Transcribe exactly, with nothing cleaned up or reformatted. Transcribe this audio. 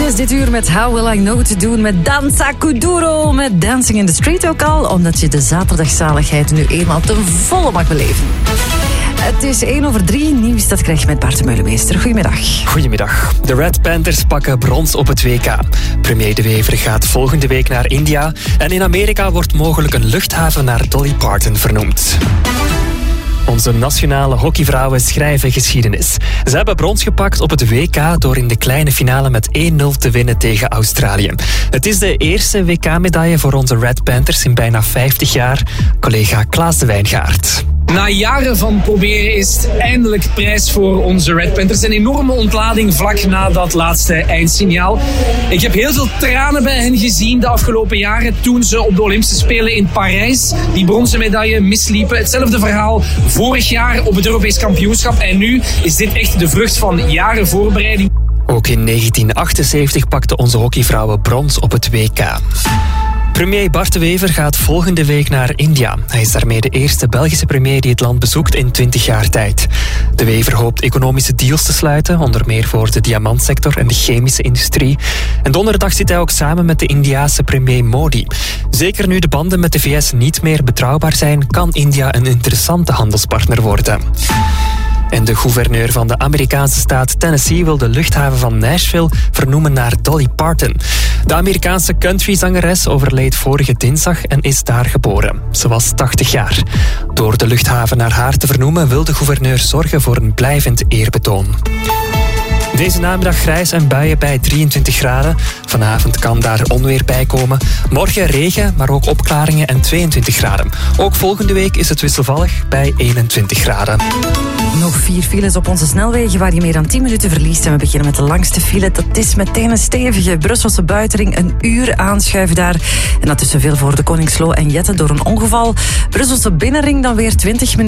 is dit uur met How Will I Know te doen met Danza Kuduro, met Dancing in the Street ook al, omdat je de zaterdagzaligheid nu eenmaal ten volle mag beleven. Het is één over drie, nieuws dat krijg je met Bart de Meulemeester. Goedemiddag. Goedemiddag. De Red Panthers pakken brons op het W K. Premier De Wever gaat volgende week naar India en in Amerika wordt mogelijk een luchthaven naar Dolly Parton vernoemd. Onze nationale hockeyvrouwen schrijven geschiedenis. Ze hebben brons gepakt op het W K door in de kleine finale met één nul te winnen tegen Australië. Het is de eerste W K-medaille voor onze Red Panthers in bijna vijftig jaar. Collega Klaas de Wijngaard. Na jaren van proberen is het eindelijk prijs voor onze Red Panthers. Een enorme ontlading vlak na dat laatste eindsignaal. Ik heb heel veel tranen bij hen gezien de afgelopen jaren toen ze op de Olympische Spelen in Parijs die bronzen medaille misliepen. Hetzelfde verhaal vorig jaar op het Europees kampioenschap. En nu is dit echt de vrucht van jaren voorbereiding. Ook in negentien achtenzeventig pakten onze hockeyvrouwen brons op het W K. Premier Bart de Wever gaat volgende week naar India. Hij is daarmee de eerste Belgische premier die het land bezoekt in twintig jaar tijd. De Wever hoopt economische deals te sluiten, onder meer voor de diamantsector en de chemische industrie. En donderdag zit hij ook samen met de Indiase premier Modi. Zeker nu de banden met de V S niet meer betrouwbaar zijn, kan India een interessante handelspartner worden. En de gouverneur van de Amerikaanse staat Tennessee wil de luchthaven van Nashville vernoemen naar Dolly Parton. De Amerikaanse countryzangeres overleed vorige dinsdag en is daar geboren. Ze was tachtig jaar. Door de luchthaven naar haar te vernoemen wil de gouverneur zorgen voor een blijvend eerbetoon. Deze namiddag grijs en buien bij drieëntwintig graden. Vanavond kan daar onweer bij komen. Morgen regen, maar ook opklaringen en tweeëntwintig graden. Ook volgende week is het wisselvallig bij eenentwintig graden. Nog vier files op onze snelwegen waar je meer dan tien minuten verliest. En we beginnen met de langste file. Dat is meteen een stevige Brusselse buitenring. Een uur aanschuiven daar. En dat tussen veel voor de Koningslo en Jette door een ongeval. Brusselse binnenring dan weer twintig minuten.